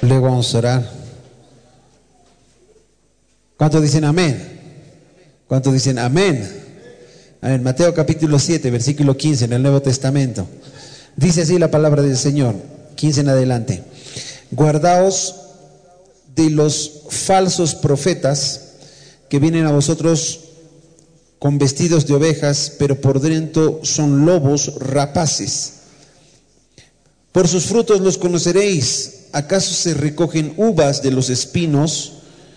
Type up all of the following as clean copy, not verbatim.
Luego vamos a orar. ¿Cuántos dicen amén? ¿Cuántos dicen amén? Amén. Mateo capítulo 7, versículo 15 en el Nuevo Testamento. Dice así la palabra del Señor, 15 en adelante. Guardaos de los falsos profetas que vienen a vosotros con vestidos de ovejas, pero por dentro son lobos rapaces. Por sus frutos los conoceréis. ¿Acaso se recogen uvas de los espinos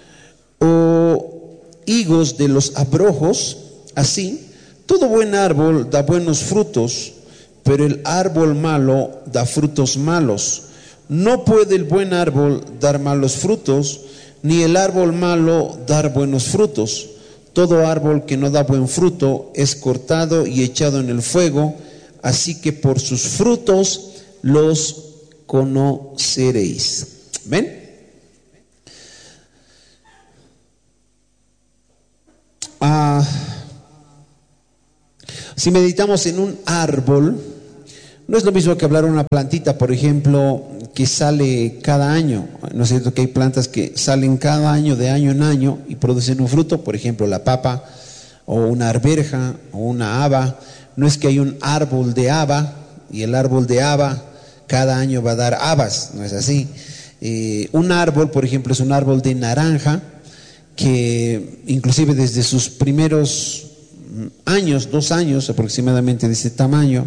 o higos de los abrojos? Así, todo buen árbol da buenos frutos, pero el árbol malo da frutos malos. No puede el buen árbol dar malos frutos, ni el árbol malo dar buenos frutos. Todo árbol que no da buen fruto es cortado y echado en el fuego, así que por sus frutos los conoceréis. ¿Ven? Si meditamos en un árbol, no es lo mismo que hablar de una plantita, por ejemplo, que sale cada año. ¿No es cierto que hay plantas que salen cada año, de año en año, y producen un fruto? Por ejemplo, la papa, o una arberja, o una haba. No es que hay un árbol de haba, y el árbol de haba cada año va a dar habas, no es así. Un árbol, por ejemplo, es un árbol de naranja, que inclusive desde sus primeros años, 2 años aproximadamente de ese tamaño,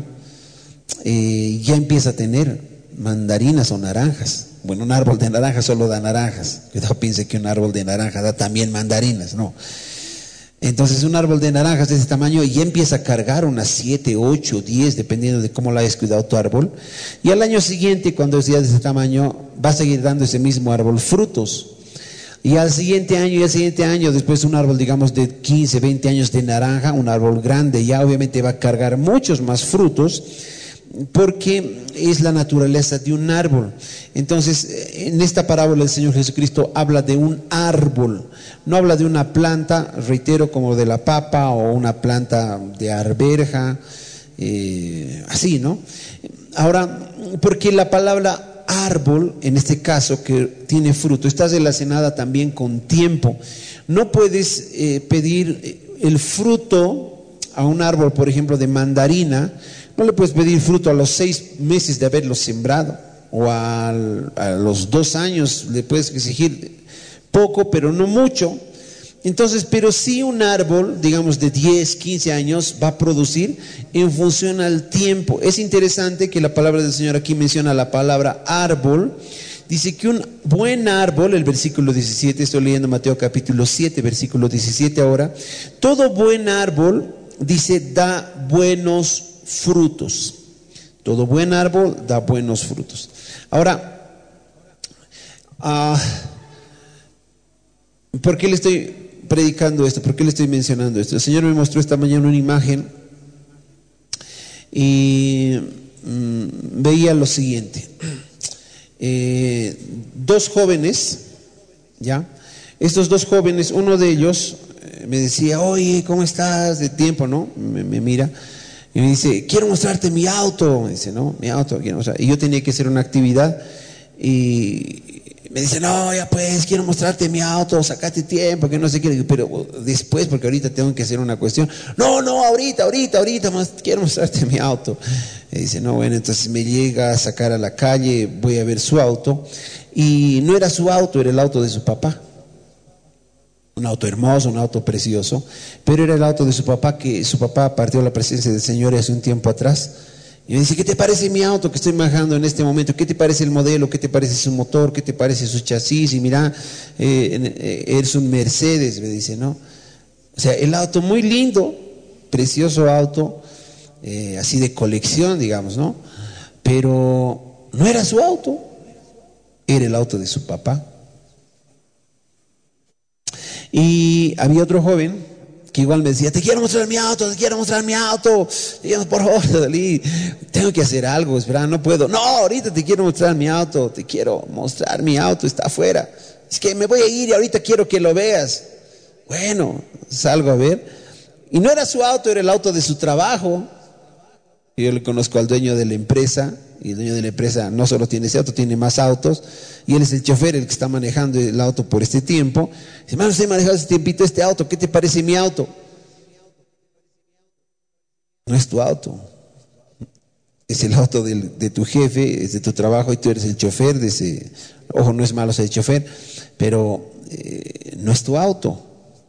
ya empieza a tener mandarinas o naranjas. Bueno, un árbol de naranjas solo da naranjas. Cuidado, piense que un árbol de naranja da también mandarinas, no. Entonces un árbol de naranjas de ese tamaño ya empieza a cargar unas 7, 8, 10, dependiendo de cómo lo hayas cuidado tu árbol. Y al año siguiente, cuando es ya de ese tamaño, va a seguir dando ese mismo árbol frutos. Y al siguiente año, después un árbol, digamos, de 15, 20 años de naranja, un árbol grande, ya obviamente va a cargar muchos más frutos, porque es la naturaleza de un árbol. Entonces, en esta parábola el Señor Jesucristo habla de un árbol, no habla de una planta, reitero, como de la papa o una planta de arberja, así, ¿no? Ahora, porque la palabra árbol, en este caso que tiene fruto, está relacionada también con tiempo. No puedes pedir el fruto a un árbol, por ejemplo, de mandarina. No le puedes pedir fruto a los 6 meses de haberlo sembrado, o a los 2 años. Le puedes exigir poco, pero no mucho. Entonces, pero sí un árbol, digamos de 10, 15 años, va a producir en función al tiempo. Es interesante que la palabra del Señor aquí menciona la palabra árbol. Dice que un buen árbol, el versículo 17, estoy leyendo Mateo capítulo 7, versículo 17 ahora. Todo buen árbol, dice, da buenos frutos. Todo buen árbol da buenos frutos. Ahora, ¿por qué le estoy predicando esto? ¿Por qué le estoy mencionando esto? El Señor me mostró esta mañana una imagen y veía lo siguiente. 2 jóvenes, ¿ya? Estos 2 jóvenes, uno de ellos me decía, oye, ¿cómo estás? De tiempo, ¿no? Me mira y me dice, quiero mostrarte mi auto. Me dice, no, mi auto, quiero mostrar. Y yo tenía que hacer una actividad y me dice, no, ya pues, quiero mostrarte mi auto, sacate tiempo, que no sé qué. Pero después, porque ahorita tengo que hacer una cuestión. No, ahorita, quiero mostrarte mi auto. Y dice, no, bueno, entonces me llega a sacar a la calle, voy a ver su auto. Y no era su auto, era el auto de su papá. Un auto hermoso, un auto precioso, pero era el auto de su papá, que su papá partió a la presencia del Señor hace un tiempo atrás. Y me dice, ¿qué te parece mi auto que estoy manejando en este momento? ¿Qué te parece el modelo? ¿Qué te parece su motor? ¿Qué te parece su chasis? Y mira, es un Mercedes, me dice, ¿no? O sea, el auto muy lindo, precioso auto, así de colección, digamos, ¿no? Pero no era su auto, era el auto de su papá. Y había otro joven que igual me decía, te quiero mostrar mi auto, por favor, Dalí, tengo que hacer algo, espera, no puedo. No, ahorita te quiero mostrar mi auto, está afuera. Es que me voy a ir y ahorita quiero que lo veas. Bueno, salgo a ver. Y no era su auto, era el auto de su trabajo. Yo le conozco al dueño de la empresa y el dueño de la empresa no solo tiene ese auto, tiene más autos, y él es el chofer, el que está manejando el auto por este tiempo. Dice, hermano, usted ha manejado este tiempito este auto, ¿qué te parece mi auto? No es tu auto, es el auto de tu jefe, es de tu trabajo y tú eres el chofer de ese. Ojo, no es malo ser chofer, pero no es tu auto.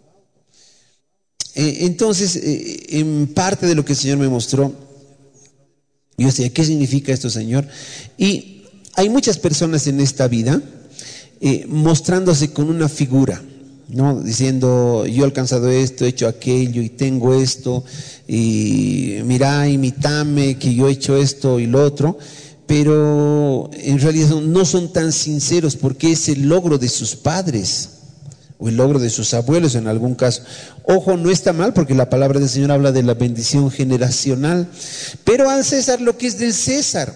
Entonces, en parte de lo que el Señor me mostró, yo decía, ¿qué significa esto, Señor? Y hay muchas personas en esta vida mostrándose con una figura, ¿no? Diciendo, yo he alcanzado esto, he hecho aquello y tengo esto, y mirá, imitame que yo he hecho esto y lo otro, pero en realidad no son tan sinceros porque es el logro de sus padres o el logro de sus abuelos en algún caso. Ojo, no está mal porque la palabra del Señor habla de la bendición generacional, pero al César lo que es del César.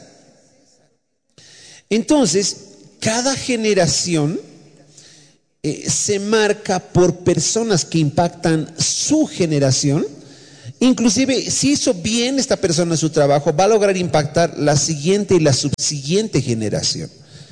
Entonces, cada generación se marca por personas que impactan su generación. Inclusive, si hizo bien esta persona su trabajo, va a lograr impactar la siguiente y la subsiguiente generación.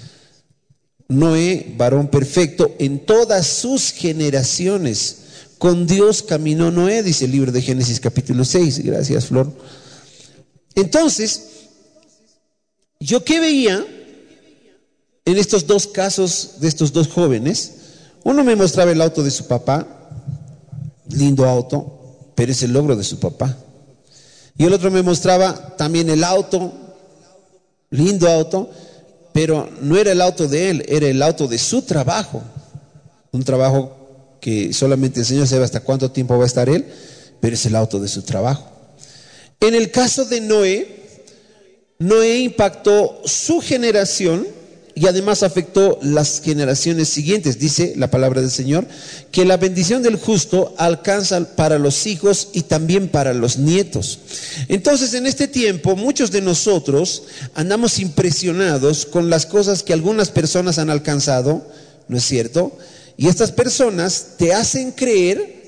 Noé, varón perfecto, en todas sus generaciones, con Dios caminó Noé, dice el libro de Génesis capítulo 6. Gracias, Flor. Entonces, ¿yo qué veía en estos dos casos de estos dos jóvenes? Uno me mostraba el auto de su papá, lindo auto, pero es el logro de su papá. Y el otro me mostraba también el auto, lindo auto, pero no era el auto de él, era el auto de su trabajo. Un trabajo que solamente el Señor sabe hasta cuánto tiempo va a estar él, pero es el auto de su trabajo. En el caso de Noé, Noé impactó su generación y además afectó las generaciones siguientes. Dice la palabra del Señor que la bendición del justo alcanza para los hijos y también para los nietos. Entonces, en este tiempo, muchos de nosotros andamos impresionados con las cosas que algunas personas han alcanzado, ¿no es cierto? Y estas personas te hacen creer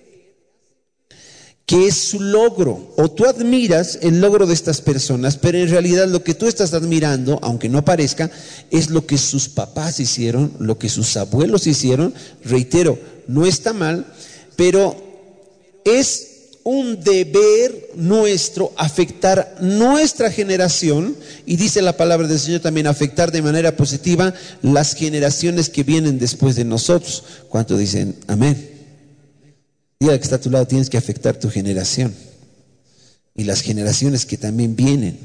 que es su logro, o tú admiras el logro de estas personas, pero en realidad lo que tú estás admirando, aunque no parezca, es lo que sus papás hicieron, lo que sus abuelos hicieron. Reitero, no está mal, pero es un deber nuestro afectar nuestra generación, y dice la palabra del Señor también, afectar de manera positiva las generaciones que vienen después de nosotros. ¿Cuánto dicen amén? Diga que está a tu lado, tienes que afectar tu generación y las generaciones que también vienen.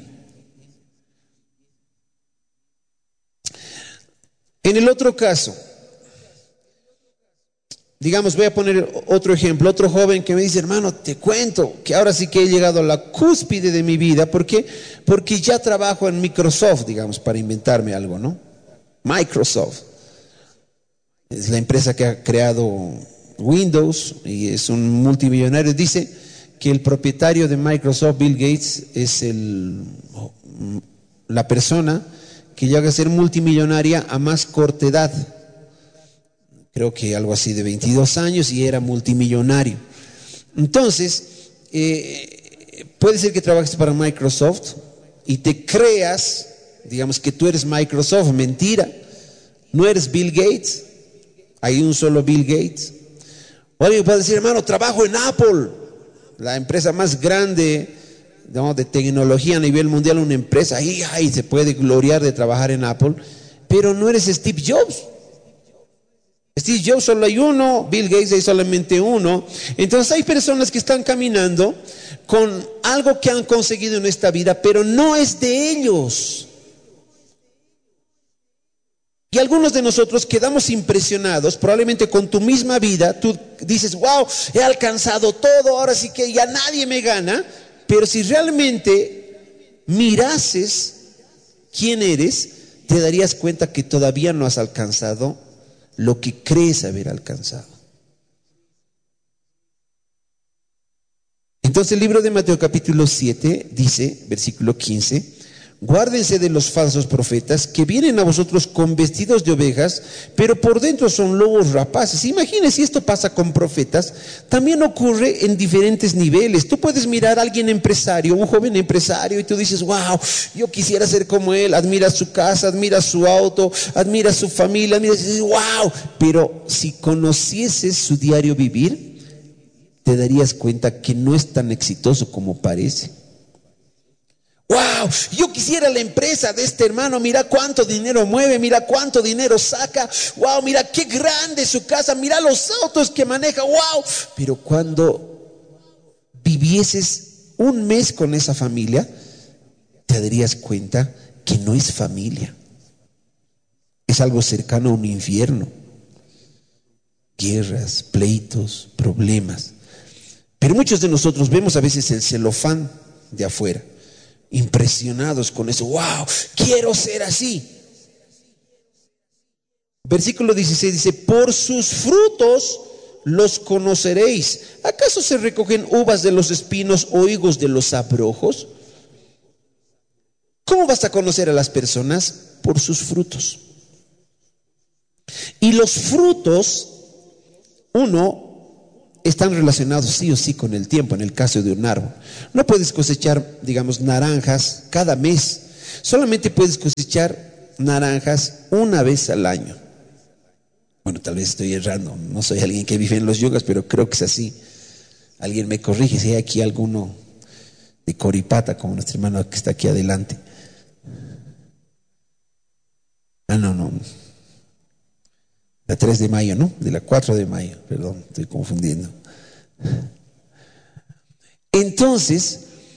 En el otro caso, digamos, voy a poner otro ejemplo, otro joven que me dice, hermano, te cuento que ahora sí que he llegado a la cúspide de mi vida. ¿Por qué? Porque ya trabajo en Microsoft, digamos, para inventarme algo, ¿no? Microsoft es la empresa que ha creado Windows y es un multimillonario. Dice que el propietario de Microsoft, Bill Gates, es la persona que llega a ser multimillonaria a más corta edad. Creo que algo así de 22 años y era multimillonario. Entonces, puede ser que trabajes para Microsoft y te creas, digamos, que tú eres Microsoft. Mentira, no eres Bill Gates. Hay un solo Bill Gates. O alguien puede decir, hermano, trabajo en Apple, la empresa más grande, ¿no?, de tecnología a nivel mundial, una empresa, y se puede gloriar de trabajar en Apple, pero no eres Steve Jobs. Steve Jobs solo hay uno, Bill Gates hay solamente uno. Entonces hay personas que están caminando con algo que han conseguido en esta vida, pero no es de ellos. Y algunos de nosotros quedamos impresionados, probablemente con tu misma vida. Tú dices, wow, he alcanzado todo, ahora sí que ya nadie me gana. Pero si realmente mirases quién eres, te darías cuenta que todavía no has alcanzado lo que crees haber alcanzado. Entonces el libro de Mateo capítulo 7 dice, versículo 15, Guárdense de los falsos profetas que vienen a vosotros con vestidos de ovejas, pero por dentro son lobos rapaces. Imagínense, si esto pasa con profetas, también ocurre en diferentes niveles. Tú puedes mirar a alguien empresario, un joven empresario, y tú dices, wow, yo quisiera ser como él. Admiras su casa, admiras su auto, admiras su familia, admiras, y dices, wow. Pero si conocieses su diario vivir, te darías cuenta que no es tan exitoso como parece. Wow, yo quisiera la empresa de este hermano, mira cuánto dinero mueve, mira cuánto dinero saca, wow, mira qué grande es su casa, mira los autos que maneja, wow. Pero cuando vivieses un mes con esa familia, te darías cuenta que no es familia, es algo cercano a un infierno. Guerras, pleitos, problemas. Pero muchos de nosotros vemos a veces el celofán de afuera, impresionados con eso. ¡Wow! Quiero ser así. Versículo 16 dice: por sus frutos los conoceréis. ¿Acaso se recogen uvas de los espinos o higos de los abrojos? ¿Cómo vas a conocer a las personas? Por sus frutos. Y los frutos, están relacionados sí o sí con el tiempo. En el caso de un árbol, no puedes cosechar, digamos, naranjas cada mes. Solamente puedes cosechar naranjas una vez al año. Bueno, tal vez estoy errando, no soy alguien que vive en los yugas, pero creo que es así. Alguien me corrige si hay aquí alguno de Coripata, como nuestro hermano que está aquí adelante. No. La 3 de mayo, ¿no? De la 4 de mayo, perdón, estoy confundiendo. Entonces,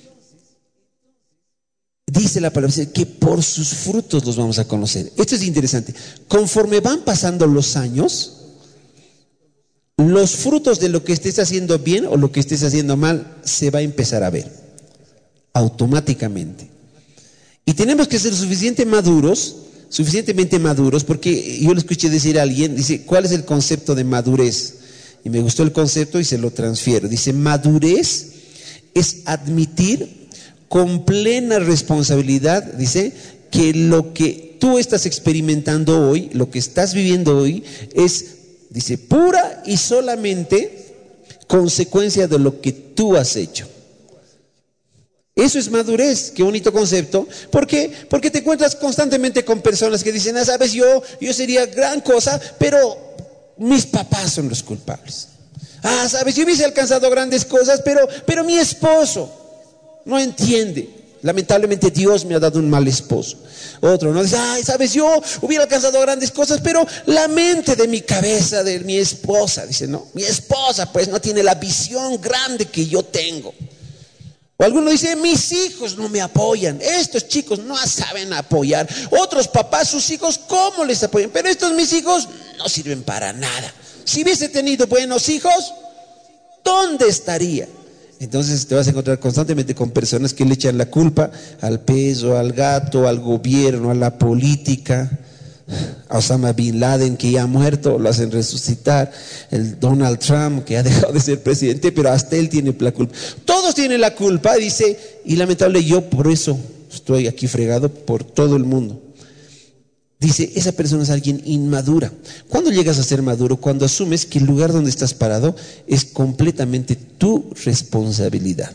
dice la palabra que por sus frutos los vamos a conocer. Esto es interesante. Conforme van pasando los años, los frutos de lo que estés haciendo bien o lo que estés haciendo mal se va a empezar a ver automáticamente. Y tenemos que ser suficientemente maduros, porque yo le escuché decir a alguien, dice, ¿cuál es el concepto de madurez? Y me gustó el concepto y se lo transfiero. Dice, madurez es admitir con plena responsabilidad, dice, que lo que tú estás experimentando hoy, lo que estás viviendo hoy, es, dice, pura y solamente consecuencia de lo que tú has hecho. Eso es madurez. Qué bonito concepto. ¿Por qué? Porque te encuentras constantemente con personas que dicen, sabes, yo sería gran cosa, pero mis papás son los culpables. Sabes, yo hubiese alcanzado grandes cosas, pero mi esposo no entiende. Lamentablemente Dios me ha dado un mal esposo. Otro, ¿no? Dice, sabes, yo hubiera alcanzado grandes cosas, pero la mente de mi cabeza, de mi esposa, dice, no, mi esposa pues no tiene la visión grande que yo tengo. O alguno dice, mis hijos no me apoyan, estos chicos no saben apoyar. Otros papás, sus hijos, ¿cómo les apoyan? Pero estos mis hijos no sirven para nada. Si hubiese tenido buenos hijos, ¿dónde estaría? Entonces te vas a encontrar constantemente con personas que le echan la culpa al peso, al gato, al gobierno, a la política. A Osama Bin Laden, que ya ha muerto, lo hacen resucitar. El Donald Trump, que ha dejado de ser presidente, pero hasta él tiene la culpa. Todos tienen la culpa, dice, y lamentable, yo por eso estoy aquí fregado por todo el mundo. Dice, esa persona es alguien inmadura. ¿Cuándo llegas a ser maduro? Cuando asumes que el lugar donde estás parado es completamente tu responsabilidad.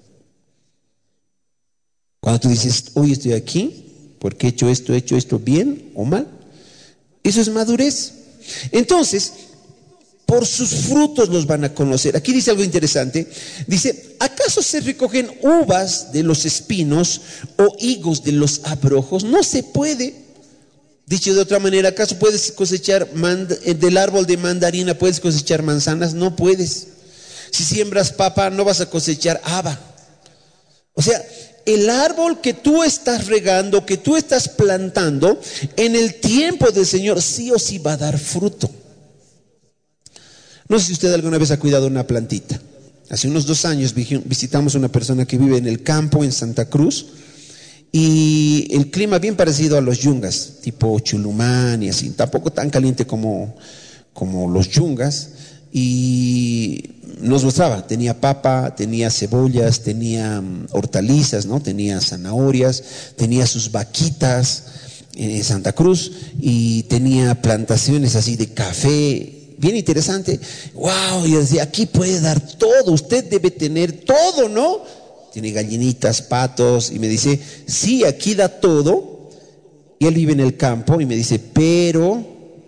Cuando tú dices, hoy estoy aquí porque he hecho esto bien o mal. Eso es madurez. Entonces, por sus frutos los van a conocer. Aquí dice algo interesante. Dice, ¿acaso se recogen uvas de los espinos o higos de los abrojos? No se puede. Dicho de otra manera, ¿acaso puedes cosechar del árbol de mandarina, puedes cosechar manzanas? No puedes. Si siembras papa, no vas a cosechar haba. O sea, el árbol que tú estás regando, que tú estás plantando, en el tiempo del Señor sí o sí va a dar fruto. No sé si usted alguna vez ha cuidado una plantita. Hace unos 2 años visitamos a una persona que vive en el campo, en Santa Cruz, y el clima bien parecido a los yungas, tipo Chulumán y así, tampoco tan caliente como los yungas. y nos mostraba, tenía papa, tenía cebollas, tenía hortalizas, ¿no? Tenía zanahorias, tenía sus vaquitas en Santa Cruz y tenía plantaciones así de café, bien interesante. Wow, yo decía, aquí puede dar todo, usted debe tener todo, ¿no? Tiene gallinitas, patos, y me dice, sí, aquí da todo. Y él vive en el campo y me dice, pero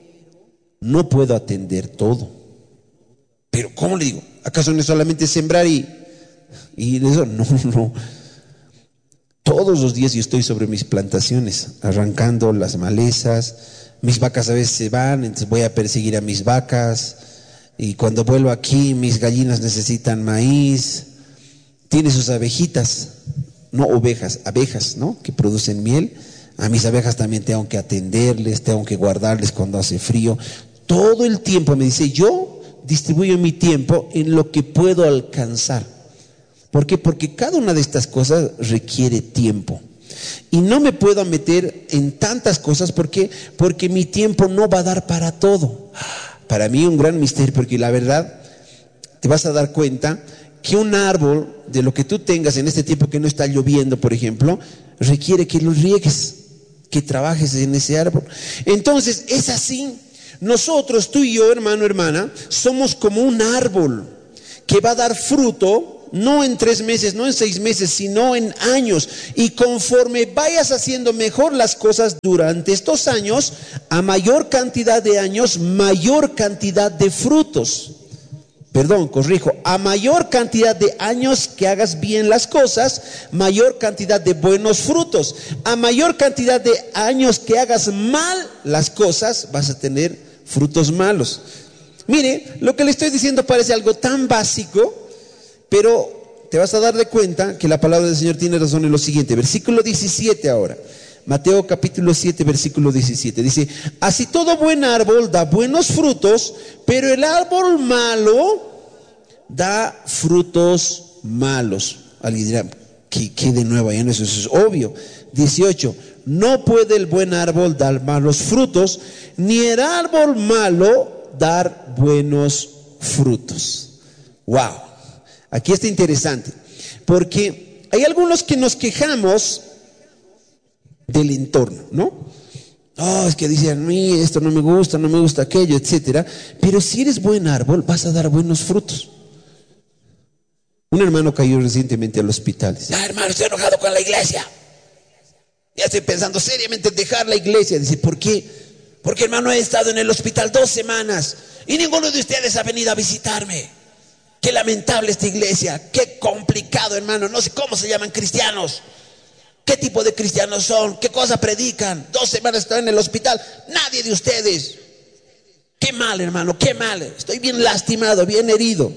no puedo atender todo. Pero ¿cómo le digo? ¿Acaso no es solamente sembrar y eso? No. Todos los días yo estoy sobre mis plantaciones, arrancando las malezas. Mis vacas a veces se van, entonces voy a perseguir a mis vacas. Y cuando vuelvo aquí, mis gallinas necesitan maíz. Tiene sus abejitas, no ovejas, abejas, ¿no? Que producen miel. A mis abejas también tengo que atenderles, tengo que guardarles cuando hace frío. Todo el tiempo me dice, yo distribuyo mi tiempo en lo que puedo alcanzar. ¿Por qué? Porque cada una de estas cosas requiere tiempo. Y no me puedo meter en tantas cosas. ¿Por qué? Porque mi tiempo no va a dar para todo. Para mí un gran misterio, porque la verdad te vas a dar cuenta que un árbol, de lo que tú tengas en este tiempo que no está lloviendo, por ejemplo, requiere que lo riegues, que trabajes en ese árbol. Entonces es así. Nosotros, tú y yo, hermano, hermana, somos como un árbol que va a dar fruto, no en 3 meses, no en 6 meses, sino en años. Y conforme vayas haciendo mejor las cosas durante estos años, a mayor cantidad de años, mayor cantidad de frutos. Perdón, corrijo, a mayor cantidad de años que hagas bien las cosas, mayor cantidad de buenos frutos. A mayor cantidad de años que hagas mal las cosas, vas a tener frutos malos. Mire, lo que le estoy diciendo parece algo tan básico, pero te vas a dar de cuenta que la palabra del Señor tiene razón en lo siguiente. Versículo 17 ahora. Mateo capítulo 7, versículo 17. Dice, así todo buen árbol da buenos frutos, pero el árbol malo da frutos malos. Alguien dirá, ¿qué de nuevo hay en eso? Eso es obvio. 18, no puede el buen árbol dar malos frutos, ni el árbol malo dar buenos frutos. Wow, aquí está interesante, porque hay algunos que nos quejamos del entorno, ¿no? Oh, es que dicen a mí esto no me gusta aquello, etcétera. Pero si eres buen árbol, vas a dar buenos frutos. Un hermano cayó recientemente al hospital. Dice, hermano, estoy enojado con la iglesia. Ya estoy pensando seriamente en dejar la iglesia. Dice, ¿por qué? Porque, hermano, he estado en el hospital 2 semanas y ninguno de ustedes ha venido a visitarme. Qué lamentable esta iglesia, qué complicado, hermano. No sé cómo se llaman cristianos. ¿Qué tipo de cristianos son? ¿Qué cosa predican? 2 semanas estoy en el hospital. Nadie de ustedes. Qué mal, hermano, qué mal. Estoy bien lastimado, bien herido.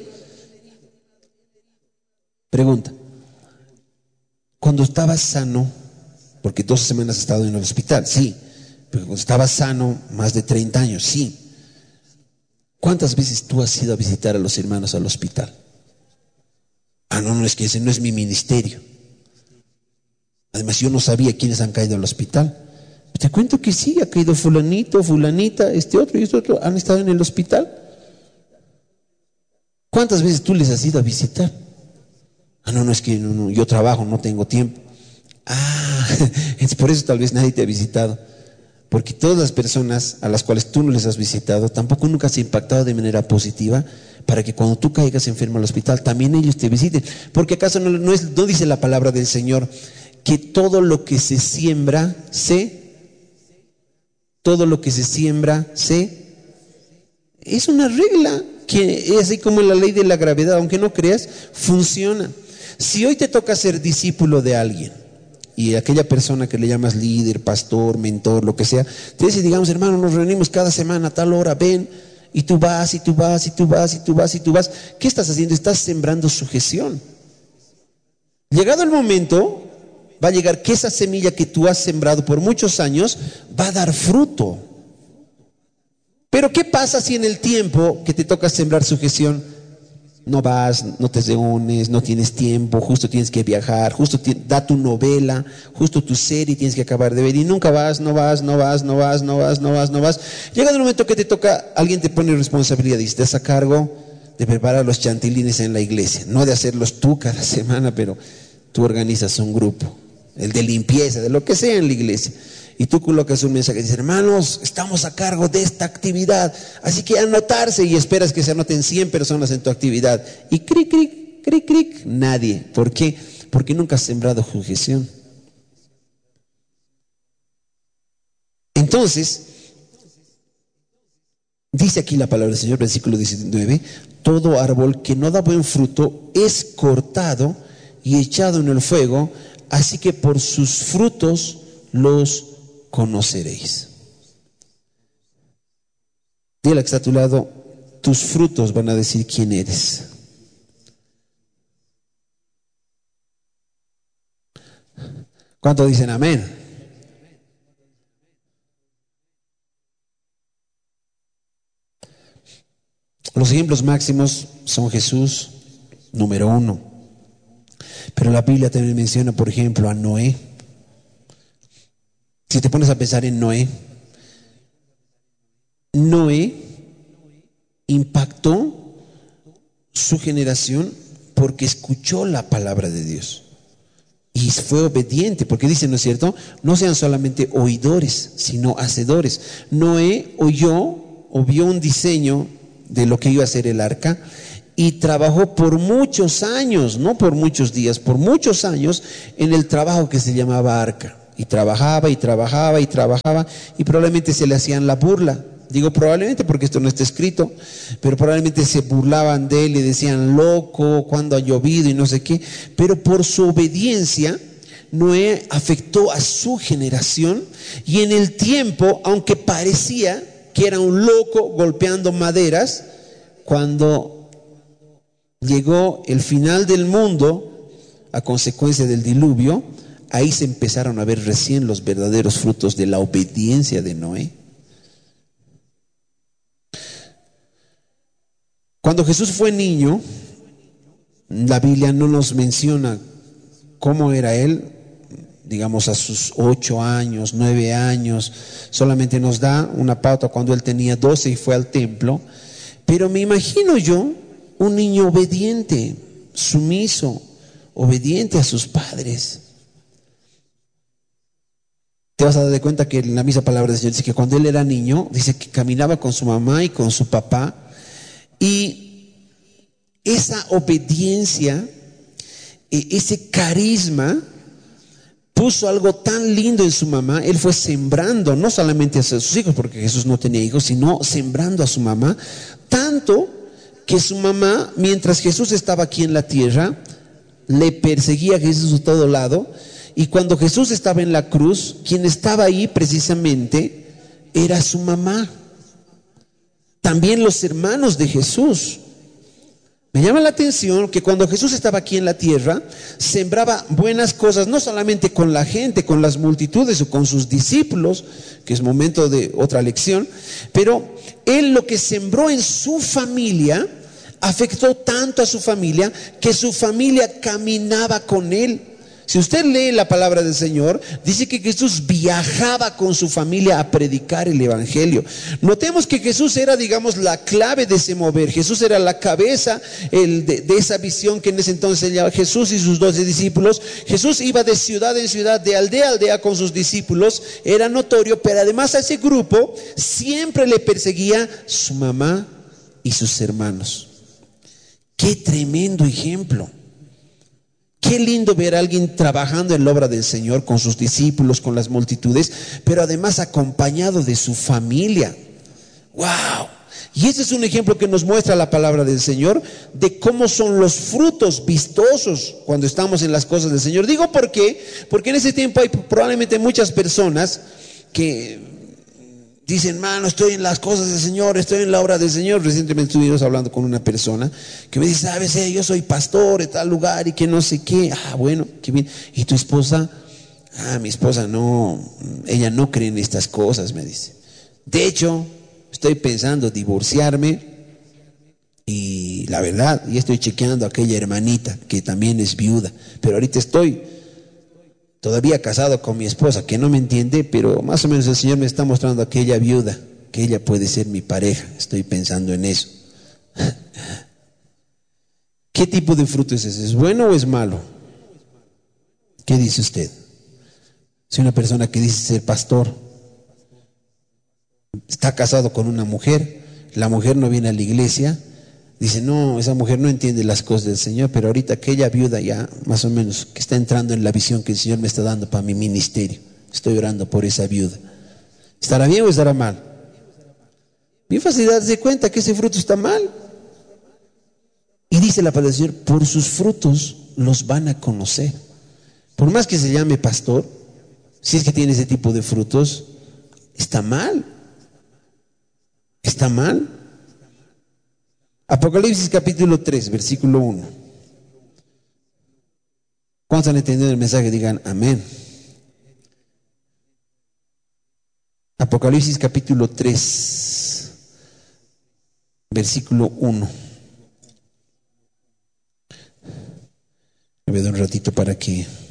Pregunta. Cuando estabas sano, porque 2 semanas has estado en el hospital, sí. Pero cuando estabas sano, más de 30 años, sí. ¿Cuántas veces tú has ido a visitar a los hermanos al hospital? No, es que ese no es mi ministerio. Además, yo no sabía quiénes han caído al hospital. Te cuento que sí, ha caído fulanito, fulanita, este otro y este otro, han estado en el hospital. ¿Cuántas veces tú les has ido a visitar? No, es que no, yo trabajo, no tengo tiempo. Es por eso tal vez nadie te ha visitado. Porque todas las personas a las cuales tú no les has visitado, tampoco nunca has impactado de manera positiva para que cuando tú caigas enfermo al hospital, también ellos te visiten. Porque acaso no dice la palabra del Señor que todo lo que se siembra es una regla que es así como la ley de la gravedad, aunque no creas, funciona. Si hoy te toca ser discípulo de alguien y aquella persona que le llamas líder, pastor, mentor, lo que sea, te dice, digamos, hermano, nos reunimos cada semana a tal hora, ven, y tú vas, y tú vas, y tú vas, y tú vas, y tú vas. ¿Qué estás haciendo? Estás sembrando sujeción. Llegado el momento, va a llegar que esa semilla que tú has sembrado por muchos años va a dar fruto. Pero ¿qué pasa si en el tiempo que te toca sembrar sujeción no vas, no te reúnes, no tienes tiempo, justo tienes que viajar, justo da tu novela, justo tu serie tienes que acabar de ver y nunca vas? Llega el momento que te toca, alguien te pone responsabilidad y estás a cargo de preparar los chantilines en la iglesia, no de hacerlos tú cada semana, pero tú organizas un grupo, el de limpieza, de lo que sea en la iglesia, y tú colocas un mensaje y dices: hermanos, estamos a cargo de esta actividad, así que anotarse, y esperas que se anoten 100 personas en tu actividad, y cric, cric, cric, cric, nadie. ¿Por qué? Porque nunca has sembrado sujeción. Entonces, dice aquí la palabra del Señor, versículo 19: todo árbol que no da buen fruto es cortado y echado en el fuego, así que por sus frutos los conoceréis. Dile al que está a tu lado: tus frutos van a decir quién eres. ¿Cuántos dicen amén? Los ejemplos máximos son Jesús, número 1. Pero la Biblia también menciona, por ejemplo, a Noé. Si te pones a pensar en Noé, Noé impactó su generación porque escuchó la palabra de Dios y fue obediente, porque dice, ¿no es cierto?, no sean solamente oidores, sino hacedores. Noé vio un diseño de lo que iba a ser el arca y trabajó por muchos años, no por muchos días, por muchos años en el trabajo que se llamaba arca. Y trabajaba y trabajaba y trabajaba, y probablemente se le hacían la burla. Digo probablemente porque esto no está escrito, pero probablemente se burlaban de él y decían: loco, cuando ha llovido y no sé qué. Pero por su obediencia, Noé afectó a su generación, y en el tiempo, aunque parecía que era un loco golpeando maderas, cuando llegó el final del mundo a consecuencia del diluvio, ahí se empezaron a ver recién los verdaderos frutos de la obediencia de Noé. Cuando Jesús fue niño, la Biblia no nos menciona cómo era él, digamos a sus 8 años, 9 años, solamente nos da una pauta cuando él tenía 12 y fue al templo. Pero me imagino yo un niño obediente, sumiso, obediente a sus padres. Te vas a dar de cuenta que en la misma palabra del Señor dice que cuando él era niño, dice que caminaba con su mamá y con su papá, y esa obediencia, ese carisma, puso algo tan lindo en su mamá. Él fue sembrando no solamente a sus hijos, porque Jesús no tenía hijos, sino sembrando a su mamá, tanto que su mamá, mientras Jesús estaba aquí en la tierra, le perseguía a Jesús a todo lado. Y cuando Jesús estaba en la cruz, quien estaba ahí precisamente era su mamá. También los hermanos de Jesús. Me llama la atención que cuando Jesús estaba aquí en la tierra, sembraba buenas cosas, no solamente con la gente, con las multitudes o con sus discípulos, que es momento de otra lección, pero él lo que sembró en su familia afectó tanto a su familia que su familia caminaba con él. Si usted lee la palabra del Señor, dice que Jesús viajaba con su familia a predicar el evangelio. Notemos que Jesús era, digamos, la clave de ese mover. Jesús era la cabeza de esa visión que en ese entonces se llamaba Jesús y sus 12 discípulos. Jesús iba de ciudad en ciudad, de aldea a aldea con sus discípulos. Era notorio, pero además a ese grupo siempre le perseguía su mamá y sus hermanos. ¡Qué tremendo ejemplo! Qué lindo ver a alguien trabajando en la obra del Señor con sus discípulos, con las multitudes, pero además acompañado de su familia. ¡Wow! Y ese es un ejemplo que nos muestra la palabra del Señor de cómo son los frutos vistosos cuando estamos en las cosas del Señor. Digo ¿por qué? Porque en ese tiempo hay probablemente muchas personas que dicen: hermano, estoy en las cosas del Señor, estoy en la obra del Señor. Recientemente estuvimos hablando con una persona que me dice: ¿sabes? Yo soy pastor de tal lugar y que no sé qué. Bueno, qué bien. ¿Y tu esposa? Mi esposa no, ella no cree en estas cosas, me dice. De hecho, estoy pensando divorciarme y la verdad, y estoy chequeando a aquella hermanita que también es viuda, pero ahorita estoy todavía casado con mi esposa, que no me entiende, pero más o menos el Señor me está mostrando a aquella viuda, que ella puede ser mi pareja. Estoy pensando en eso. ¿Qué tipo de fruto es ese? ¿Es bueno o es malo? ¿Qué dice usted? Si una persona que dice ser pastor está casado con una mujer, la mujer no viene a la iglesia, dice, no, esa mujer no entiende las cosas del Señor, pero ahorita aquella viuda ya, más o menos, que está entrando en la visión que el Señor me está dando para mi ministerio, estoy orando por esa viuda. ¿Estará bien o estará mal? Bien fácil darse cuenta que ese fruto está mal. Y dice la palabra del Señor, por sus frutos los van a conocer. Por más que se llame pastor, si es que tiene ese tipo de frutos, está mal. Está mal. Apocalipsis capítulo 3, versículo 1. ¿Cuántos han entendido el mensaje? Digan amén. Apocalipsis capítulo 3, versículo 1. Me voy a dar un ratito para que